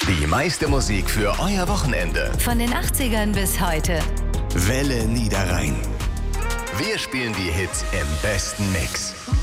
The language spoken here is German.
Die meiste Musik für euer Wochenende. Von den 80ern bis heute. Welle Niederrhein. Wir spielen die Hits im besten Mix.